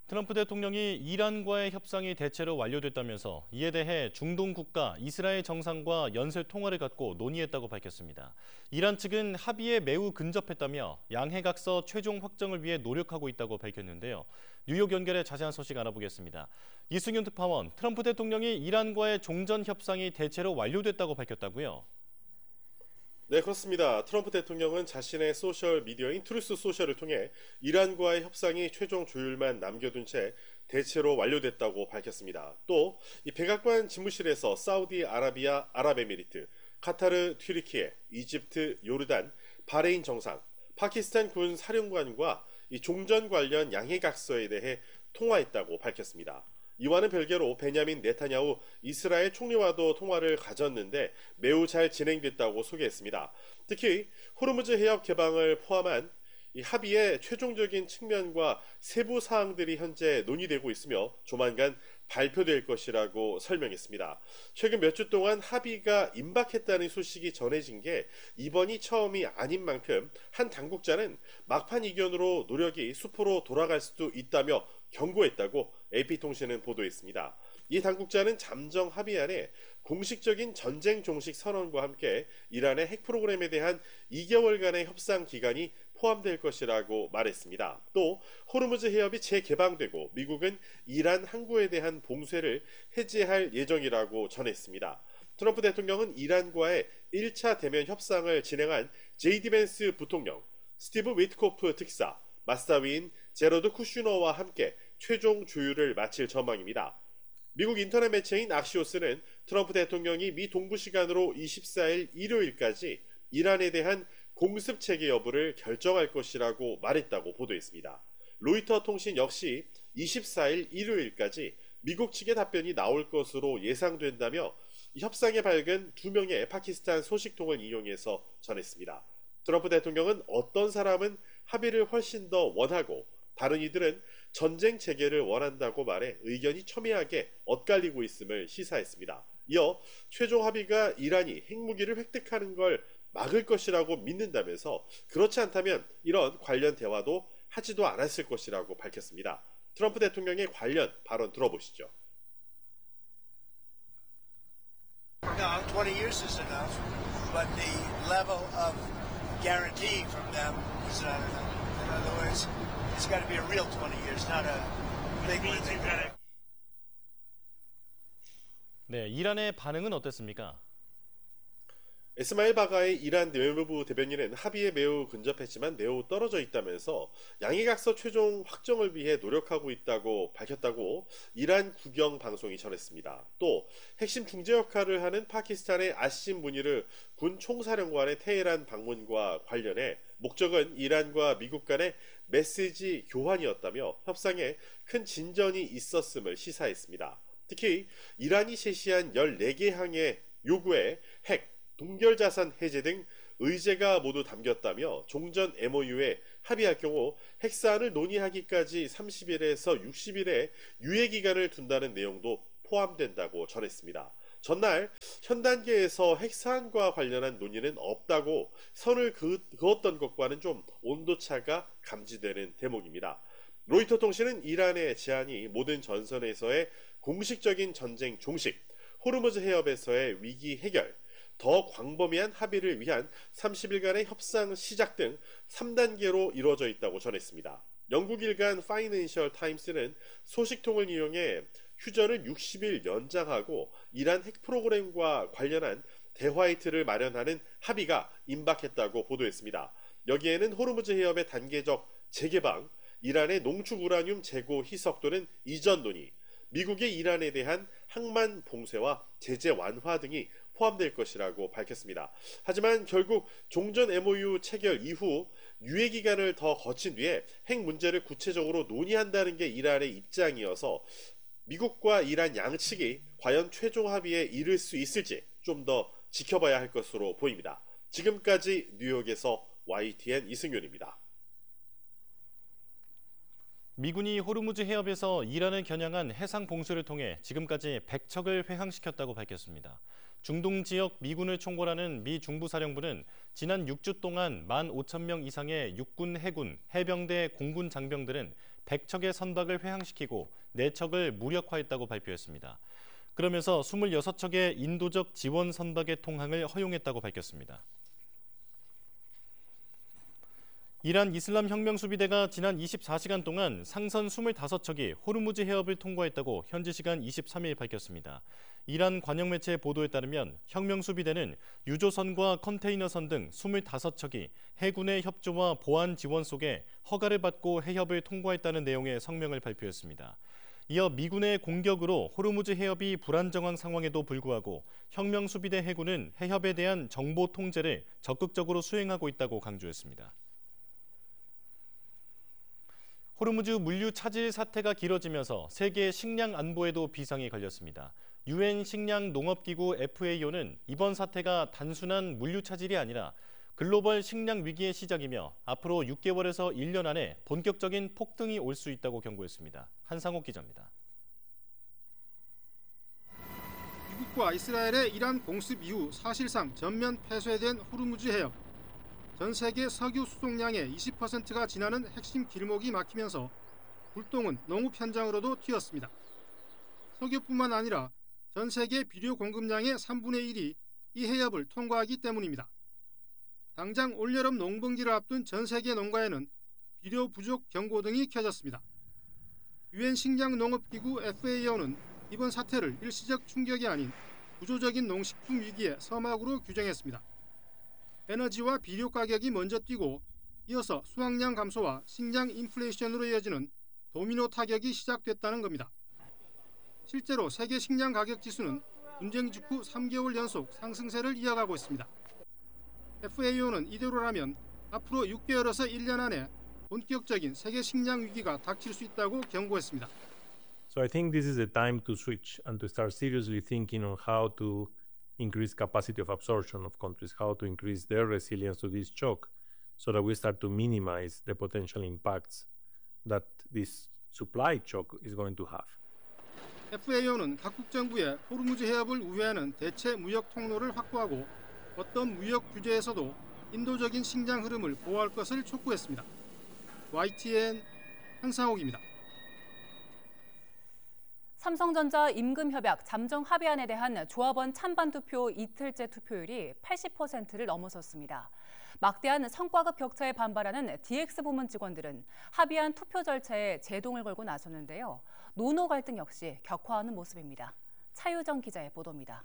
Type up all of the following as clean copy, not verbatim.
트럼프 대통령이 이란과의 협상이 대체로 완료됐다면서 이에 대해 중동 국가 이스라엘 정상과 연쇄 통화를 갖고 논의했다고 밝혔습니다. 이란 측은 합의에 매우 근접했다며 양해각서 최종 확정을 위해 노력하고 있다고 밝혔는데요. 뉴욕 연결의 자세한 소식 알아보겠습니다. 이승윤 특파원, 트럼프 대통령이 이란과의 종전 협상이 대체로 완료됐다고 밝혔다고요? 네, 그렇습니다. 트럼프 대통령은 자신의 소셜 미디어인 트루스 소셜을 통해 이란과의 협상이 최종 조율만 남겨둔 채 대체로 완료됐다고 밝혔습니다. 또 이 백악관 집무실에서 사우디아라비아, 아랍에미리트, 카타르, 튀르키예, 이집트, 요르단, 바레인 정상, 파키스탄 군 사령관과 이 종전 관련 양해각서에 대해 통화했다고 밝혔습니다. 이와는 별개로 베냐민 네타냐후 이스라엘 총리와도 통화를 가졌는데 매우 잘 진행됐다고 소개했습니다. 특히 호르무즈 해협 개방을 포함한 이 합의의 최종적인 측면과 세부 사항들이 현재 논의되고 있으며 조만간 발표될 것이라고 설명했습니다. 최근 몇 주 동안 합의가 임박했다는 소식이 전해진 게 이번이 처음이 아닌 만큼 한 당국자는 막판 이견으로 노력이 수포로 돌아갈 수도 있다며 경고했다고 AP통신은 보도했습니다. 이 당국자는 잠정 합의안에 공식적인 전쟁 종식 선언과 함께 이란의 핵 프로그램에 대한 2개월간의 협상 기간이 포함될 것이라고 말했습니다. 또 호르무즈 해협이 재개방되고 미국은 이란 항구에 대한 봉쇄를 해제할 예정이라고 전했습니다. 트럼프 대통령은 이란과의 1차 대면 협상을 진행한 제이디 벤스 부통령, 스티브 위트코프 특사, 마사위인 제러드 쿠슈너와 함께 최종 조율을 마칠 전망입니다. 미국 인터넷 매체인 악시오스는 트럼프 대통령이 미 동부 시간으로 24일 일요일까지 이란에 대한 공습 체계 여부를 결정할 것이라고 말했다고 보도했습니다. 로이터 통신 역시 24일 일요일까지 미국 측의 답변이 나올 것으로 예상된다며 협상에 밝은 2명의 파키스탄 소식통을 인용해서 전했습니다. 트럼프 대통령은 어떤 사람은 합의를 훨씬 더 원하고 다른 이들은 전쟁 체계를 원한다고 말해 의견이 첨예하게 엇갈리고 있음을 시사했습니다. 이어 최종 합의가 이란이 핵무기를 획득하는 걸 막을 것이라고 믿는다면서 그렇지 않다면 이런 관련 대화도 하지도 않았을 것이라고 밝혔습니다. 트럼프 대통령의 관련 발언 들어보시죠. No, 20 years is enough, but the level of guarantee from them is not enough. In other words, it's got to be a real 20 years, not a big one. 네, 이란의 반응은 어땠습니까? 에스마일 바가의 이란 외무부 대변인은 합의에 매우 근접했지만 매우 떨어져 있다면서 양해각서 최종 확정을 위해 노력하고 있다고 밝혔다고 이란 국영 방송이 전했습니다. 또 핵심 중재 역할을 하는 파키스탄의 아심 무니르 군 총사령관의 테헤란 방문과 관련해 목적은 이란과 미국 간의 메시지 교환이었다며 협상에 큰 진전이 있었음을 시사했습니다. 특히 이란이 제시한 14개 항의 요구에 핵, 동결자산 해제 등 의제가 모두 담겼다며 종전 MOU에 합의할 경우 핵사안을 논의하기까지 30일에서 60일의 유예기간을 둔다는 내용도 포함된다고 전했습니다. 전날 현 단계에서 핵사안과 관련한 논의는 없다고 선을 그었던 것과는 좀 온도차가 감지되는 대목입니다. 로이터 통신은 이란의 제안이 모든 전선에서의 공식적인 전쟁 종식, 호르무즈 해협에서의 위기 해결, 더 광범위한 합의를 위한 30일간의 협상 시작 등 3단계로 이루어져 있다고 전했습니다. 영국 일간 파이낸셜 타임스는 소식통을 이용해 휴전을 60일 연장하고 이란 핵 프로그램과 관련한 대화의 틀을 마련하는 합의가 임박했다고 보도했습니다. 여기에는 호르무즈 해협의 단계적 재개방, 이란의 농축 우라늄 재고 희석 또는 이전 논의, 미국의 이란에 대한 항만 봉쇄와 제재 완화 등이 포함될 것이라고 밝혔습니다. 하지만 결국 종전 MOU 체결 이후 유예 기간을 더 거친 뒤에 핵 문제를 구체적으로 논의한다는 게 이란의 입장이어서 미국과 이란 양측이 과연 최종 합의에 이를 수 있을지 좀 더 지켜봐야 할 것으로 보입니다. 지금까지 뉴욕에서 YTN 이승윤입니다. 미군이 호르무즈 해협에서 이란을 겨냥한 해상 봉쇄를 통해 지금까지 100척을 회항시켰다고 밝혔습니다. 중동 지역 미군을 총괄하는 미 중부사령부는 지난 6주 동안 15,000명 이상의 육군, 해군, 해병대, 공군 장병들은 100척의 선박을 회항시키고 4척을 무력화했다고 발표했습니다. 그러면서 26척의 인도적 지원 선박의 통항을 허용했다고 밝혔습니다. 이란 이슬람 혁명수비대가 지난 24시간 동안 상선 25척이 호르무즈 해협을 통과했다고 현지 시간 23일 밝혔습니다. 이란 관영 매체의 보도에 따르면 혁명수비대는 유조선과 컨테이너선 등 25척이 해군의 협조와 보안 지원 속에 허가를 받고 해협을 통과했다는 내용의 성명을 발표했습니다. 이어 미군의 공격으로 호르무즈 해협이 불안정한 상황에도 불구하고 혁명수비대 해군은 해협에 대한 정보 통제를 적극적으로 수행하고 있다고 강조했습니다. 호르무즈 물류 차질 사태가 길어지면서 세계 식량 안보에도 비상이 걸렸습니다. UN 식량 농업기구 FAO는 이번 사태가 단순한 물류 차질이 아니라 글로벌 식량 위기의 시작이며 앞으로 6개월에서 1년 안에 본격적인 폭등이 올 수 있다고 경고했습니다. 한상옥 기자입니다. 미국과 이스라엘의 이란 공습 이후 사실상 전면 폐쇄된 호르무즈 해협. 전 세계 석유 수송량의 20%가 지나는 핵심 길목이 막히면서 불똥은 농업 현장으로도 튀었습니다. 석유뿐만 아니라 전 세계 비료 공급량의 3분의 1이 이 해협을 통과하기 때문입니다. 당장 올여름 농번기를 앞둔 전 세계 농가에는 비료 부족 경고 등이 켜졌습니다. UN 식량농업기구 FAO는 이번 사태를 일시적 충격이 아닌 구조적인 농식품 위기의 서막으로 규정했습니다. 에너지와 비료 가격이 먼저 뛰고 이어서 수확량 감소와 식량 인플레이션으로 이어지는 도미노 타격이 시작됐다는 겁니다. 실제로 세계 식량 가격 지수는 분쟁 직후 3개월 연속 상승세를 이어가고 있습니다. FAO는 이대로라면 앞으로 6개월에서 1년 안에 본격적인 세계 식량 위기가 닥칠 수 있다고 경고했습니다. So I think this is the time to switch and to start seriously thinking on how to increase capacity of absorption of countries, how to increase their resilience to this shock so that we start to minimize the potential impacts that this supply shock is going to have. FAO는 각국 정부에 호르무즈 해협을 우회하는 대체 무역 통로를 확보하고 어떤 무역 규제에서도 인도적인 식량 흐름을 보호할 것을 촉구했습니다. YTN 한상옥입니다. 삼성전자 임금협약 잠정 합의안에 대한 조합원 찬반 투표 이틀째 투표율이 80%를 넘어섰습니다. 막대한 성과급 격차에 반발하는 DX 부문 직원들은 합의안 투표 절차에 제동을 걸고 나섰는데요. 노노 갈등 역시 격화하는 모습입니다. 차유정 기자의 보도입니다.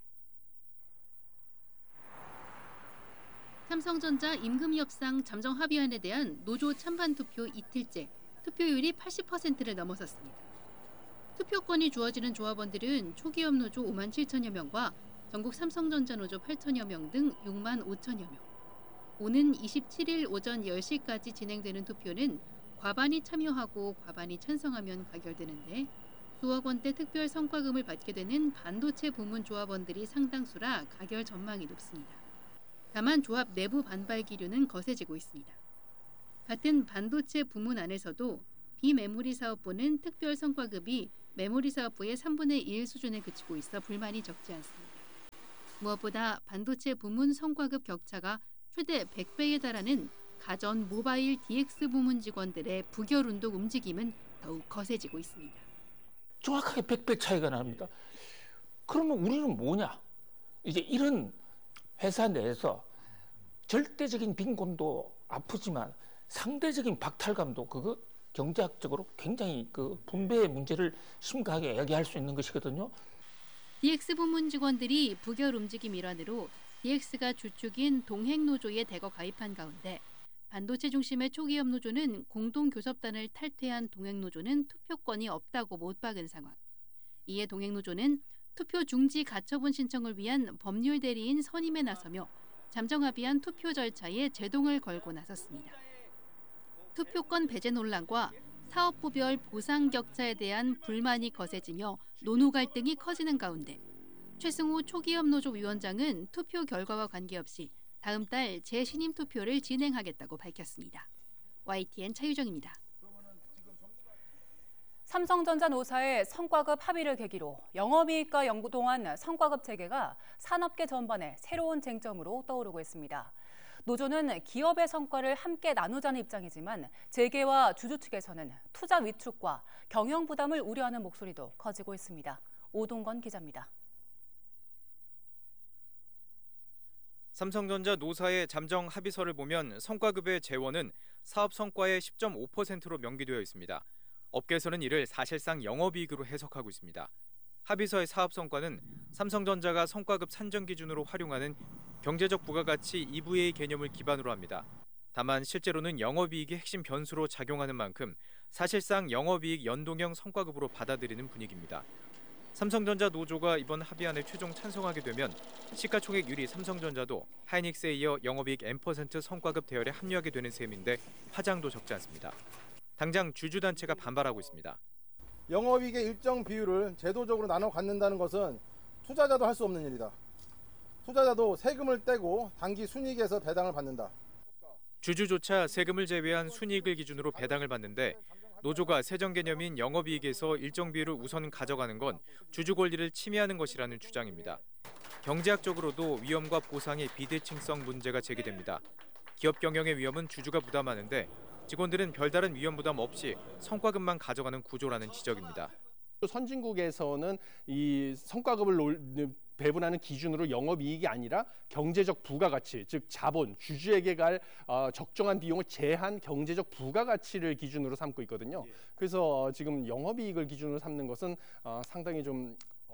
삼성전자 임금협상 잠정 합의안에 대한 노조 찬반 투표 이틀째 투표율이 80%를 넘어섰습니다. 투표권이 주어지는 조합원들은 초기업 노조 5만 7천여 명과 전국 삼성전자 노조 8천여 명 등 6만 5천여 명. 오는 27일 오전 10시까지 진행되는 투표는 과반이 참여하고 과반이 찬성하면 가결되는데 수억 원대 특별 성과금을 받게 되는 반도체 부문 조합원들이 상당수라 가결 전망이 높습니다. 다만 조합 내부 반발 기류는 거세지고 있습니다. 같은 반도체 부문 안에서도 비메모리 사업부는 특별 성과급이 메모리 사업부의 3분의 1 수준에 그치고 있어 불만이 적지 않습니다. 무엇보다 반도체 부문 성과급 격차가 최대 100배에 달하는 가전 모바일 DX 부문 직원들의 부결 운동 움직임은 더욱 거세지고 있습니다. 정확하게 100배 차이가 납니다. 그러면 우리는 뭐냐? 이제 이런 회사 내에서 절대적인 빈곤도 아프지만 상대적인 박탈감도 그거 경제학적으로 굉장히 그 분배의 문제를 심각하게 야기할 수 있는 것이거든요. DX 부문 직원들이 부결 움직임 일환으로 DX가 주축인 동행노조에 대거 가입한 가운데 반도체 중심의 초기업 노조는 공동교섭단을 탈퇴한 동행노조는 투표권이 없다고 못 박은 상황. 이에 동행노조는 투표 중지 가처분 신청을 위한 법률 대리인 선임에 나서며 잠정 합의안 투표 절차에 제동을 걸고 나섰습니다. 투표권 배제 논란과 사업부별 보상 격차에 대한 불만이 거세지며 노노 갈등이 커지는 가운데 최승호 초기업 노조 위원장은 투표 결과와 관계없이 다음 달 재신임 투표를 진행하겠다고 밝혔습니다. YTN 차유정입니다. 삼성전자 노사의 성과급 합의를 계기로 영업이익과 연동한 성과급 체계가 산업계 전반에 새로운 쟁점으로 떠오르고 있습니다. 노조는 기업의 성과를 함께 나누자는 입장이지만 재계와 주주 측에서는 투자 위축과 경영 부담을 우려하는 목소리도 커지고 있습니다. 오동건 기자입니다. 삼성전자 노사의 잠정 합의서를 보면 성과급의 재원은 사업 성과의 10.5%로 명기되어 있습니다. 업계에서는 이를 사실상 영업이익으로 해석하고 있습니다. 합의서의 사업 성과는 삼성전자가 성과급 산정 기준으로 활용하는 경제적 부가가치 EVA 개념을 기반으로 합니다. 다만 실제로는 영업이익이 핵심 변수로 작용하는 만큼 사실상 영업이익 연동형 성과급으로 받아들이는 분위기입니다. 삼성전자 노조가 이번 합의안을 최종 찬성하게 되면 시가총액 1위 삼성전자도 하이닉스에 이어 영업이익 N% 성과급 대열에 합류하게 되는 셈인데 파장도 적지 않습니다. 당장 주주단체가 반발하고 있습니다. 영업이익의 일정 비율을 제도적으로 나눠 갖는다는 것은 투자자도 할 수 없는 일이다. 투자자도 세금을 떼고 단기 순이익에서 배당을 받는다. 주주조차 세금을 제외한 순이익을 기준으로 배당을 받는데 노조가 세정 개념인 영업이익에서 일정 비율을 우선 가져가는 건 주주 권리를 침해하는 것이라는 주장입니다. 경제학적으로도 위험과 보상의 비대칭성 문제가 제기됩니다. 기업 경영의 위험은 주주가 부담하는데 직원들은 별다른 위험 부담 없이 성과급만 가져가는 구조라는 지적입니다. 선진국에서는 이 성과급을 배분하는 기준으로 영업이익이 아니라 경제적 부가가치, 즉 자본, 주주에게 갈 적정한 비용을 제한 경제적 부가가치를 기준으로 삼고 있거든요. 그래서 지금 영업이익을 기준으로 삼는 것은 상당히 좀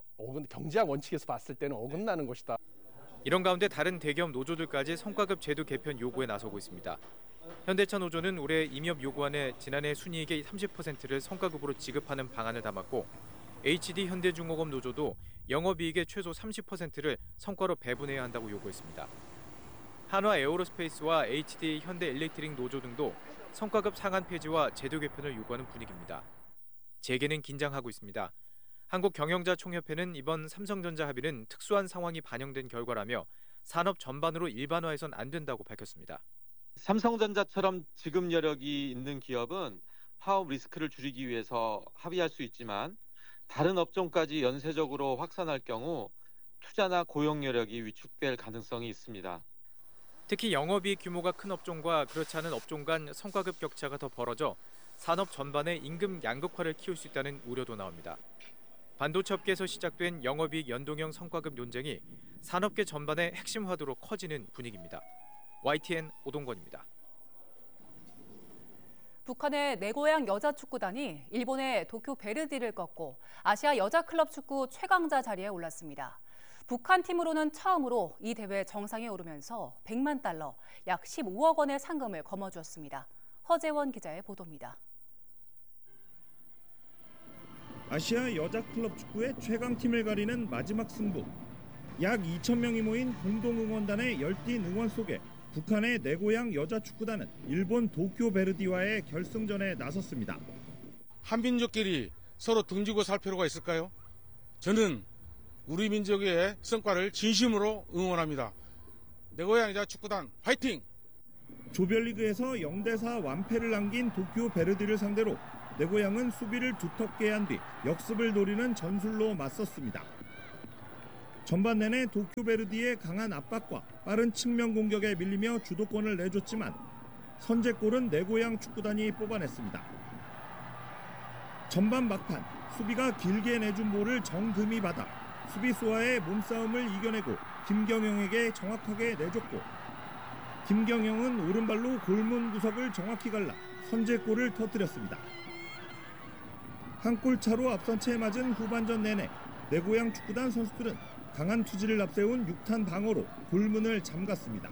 경제학 원칙에서 봤을 때는 어긋나는 것이다. 이런 가운데 다른 대기업 노조들까지 성과급 제도 개편 요구에 나서고 있습니다. 현대차 노조는 올해 임협 요구안에 지난해 순이익의 30%를 성과급으로 지급하는 방안을 담았고 HD 현대중공업 노조도 영업이익의 최소 30%를 성과로 배분해야 한다고 요구했습니다. 한화 에어로스페이스와 HD 현대일렉트릭 노조 등도 성과급 상한 폐지와 제도 개편을 요구하는 분위기입니다. 재계는 긴장하고 있습니다. 한국경영자총협회는 이번 삼성전자 합의는 특수한 상황이 반영된 결과라며 산업 전반으로 일반화해선 안 된다고 밝혔습니다. 삼성전자처럼 지급 여력이 있는 기업은 파업 리스크를 줄이기 위해서 합의할 수 있지만 다른 업종까지 연쇄적으로 확산할 경우 투자나 고용 여력이 위축될 가능성이 있습니다. 특히 영업이익 규모가 큰 업종과 그렇지 않은 업종 간 성과급 격차가 더 벌어져 산업 전반의 임금 양극화를 키울 수 있다는 우려도 나옵니다. 반도체 업계에서 시작된 영업이익 연동형 성과급 논쟁이 산업계 전반의 핵심 화두로 커지는 분위기입니다. YTN 오동건입니다. 북한의 내 고향 여자 축구단이 일본의 도쿄 베르디를 꺾고 아시아 여자 클럽 축구 최강자 자리에 올랐습니다. 북한 팀으로는 처음으로 이 대회 정상에 오르면서 100만 달러, 약 15억 원의 상금을 거머쥐었습니다. 허재원 기자의 보도입니다. 아시아 여자 클럽 축구의 최강팀을 가리는 마지막 승부. 약 2,000명이 모인 공동응원단의 열띤 응원 속에 북한의 내 고향 여자 축구단은 일본 도쿄 베르디와의 결승전에 나섰습니다. 한민족끼리 서로 등지고 살 필요가 있을까요? 저는 우리 민족의 성과를 진심으로 응원합니다. 내 고향 여자 축구단 화이팅! 조별리그에서 0대4 완패를 남긴 도쿄 베르디를 상대로 내 고향은 수비를 두텁게 한 뒤 역습을 노리는 전술로 맞섰습니다. 전반 내내 도쿄 베르디의 강한 압박과 빠른 측면 공격에 밀리며 주도권을 내줬지만 선제골은 내 고향 축구단이 뽑아냈습니다. 전반 막판 수비가 길게 내준 볼을 정금이 받아 수비수와의 몸싸움을 이겨내고 김경영에게 정확하게 내줬고 김경영은 오른발로 골문 구석을 정확히 갈라 선제골을 터뜨렸습니다. 한 골 차로 앞선 채 맞은 후반전 내내 내 고향 축구단 선수들은 강한 투지를 앞세운 6탄 방어로 골문을 잠갔습니다.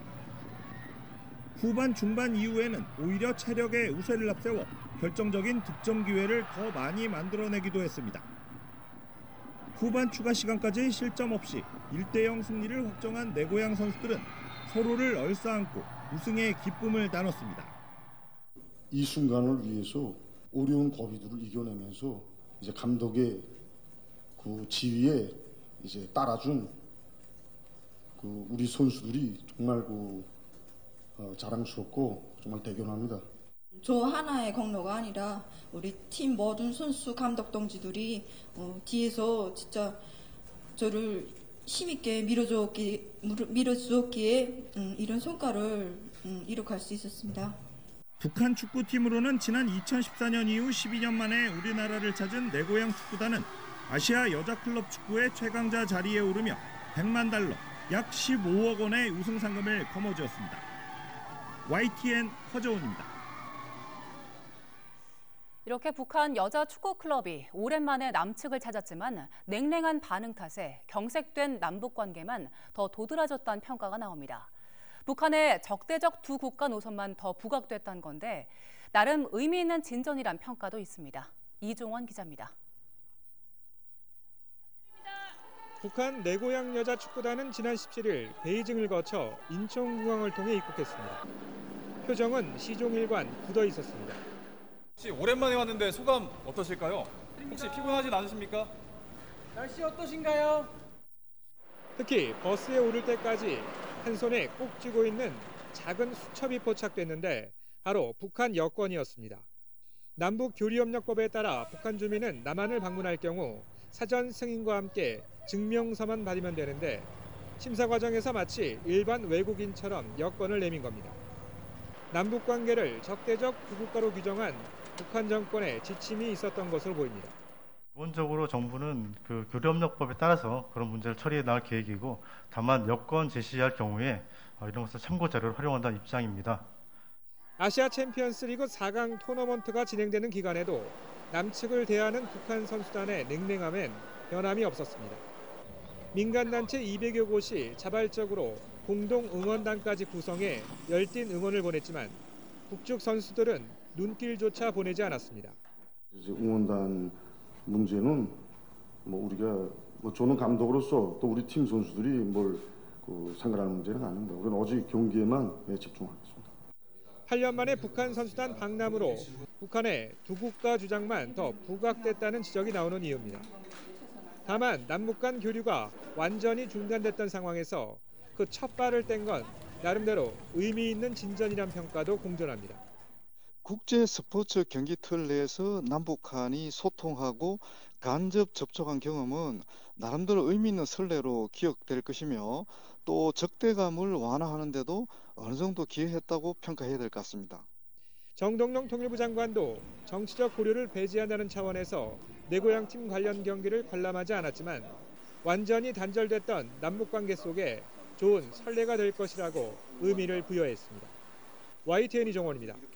후반 중반 이후에는 오히려 체력의 우세를 앞세워 결정적인 득점 기회를 더 많이 만들어내기도 했습니다. 후반 추가 시간까지 실점 없이 1대0 승리를 확정한 내 고향 선수들은 서로를 얼싸안고 우승의 기쁨을 나눴습니다. 이 순간을 위해서 어려운 거리들을 이겨내면서 이제 감독의 그 지휘에 이제 따라준 그 우리 선수들이 정말 자랑스럽고 정말 대견합니다. 저 하나의功勞가 아니라 우리 팀 모든 선수 감독 동지들이 뒤에서 진짜 저를 힘있게 밀어주었기에 이런 성과를 이룩할 수 있었습니다. 북한 축구팀으로는 지난 2014년 이후 12년 만에 우리나라를 찾은 내 고향 축구단은 아시아 여자 클럽 축구의 최강자 자리에 오르며 100만 달러, 약 15억 원의 우승 상금을 거머쥐었습니다. YTN 허저훈입니다. 이렇게 북한 여자 축구 클럽이 오랜만에 남측을 찾았지만 냉랭한 반응 탓에 경색된 남북 관계만 더 도드라졌다는 평가가 나옵니다. 북한의 적대적 두 국가 노선만 더 부각됐다는 건데 나름 의미 있는 진전이란 평가도 있습니다. 이종원 기자입니다. 북한 내 고향 여자 축구단은 지난 17일 베이징을 거쳐 인천공항을 통해 입국했습니다. 표정은 시종일관 굳어 있었습니다. 혹시 오랜만에 왔는데 소감 어떠실까요? 혹시 피곤하진 않으십니까? 날씨 어떠신가요? 특히 버스에 오를 때까지 한 손에 꼭 쥐고 있는 작은 수첩이 포착됐는데 바로 북한 여권이었습니다. 남북 교류협력법에 따라 북한 주민은 남한을 방문할 경우 사전 승인과 함께 증명서만 받으면 되는데 심사 과정에서 마치 일반 외국인처럼 여권을 내민 겁니다. 남북 관계를 적대적 두 국가로 규정한 북한 정권의 지침이 있었던 것으로 보입니다. 기본적으로 정부는 그 교류협력법에 따라서 그런 문제를 처리해 나갈 계획이고 다만 여권 제시할 경우에 이런 것을 참고 자료를 활용한다는 입장입니다. 아시아 챔피언스 리그 4강 토너먼트가 진행되는 기간에도 남측을 대하는 북한 선수단의 냉랭함엔 변함이 없었습니다. 민간단체 200여 곳이 자발적으로 공동 응원단까지 구성해 열띤 응원을 보냈지만 북측 선수들은 눈길조차 보내지 않았습니다. 응원단 문제는 우리가 저는 감독으로서 또 우리 팀 선수들이 상관하는 문제는 아닙니다. 우리는 오직 경기에만 집중하겠습니다. 8년 만에 북한 선수단 방남으로 북한의 두 국가 주장만 더 부각됐다는 지적이 나오는 이유입니다. 다만 남북 간 교류가 완전히 중단됐던 상황에서 그 첫 발을 뗀 건 나름대로 의미 있는 진전이란 평가도 공존합니다. 국제 스포츠 경기 틀 내에서 남북한이 소통하고 간접 접촉한 경험은 나름대로 의미 있는 선례로 기억될 것이며 또 적대감을 완화하는 데도 어느 정도 기여했다고 평가해야 될 것 같습니다. 정동영 통일부 장관도 정치적 고려를 배제한다는 차원에서 내 고향팀 관련 경기를 관람하지 않았지만 완전히 단절됐던 남북관계 속에 좋은 선례가 될 것이라고 의미를 부여했습니다. YTN 이종원입니다.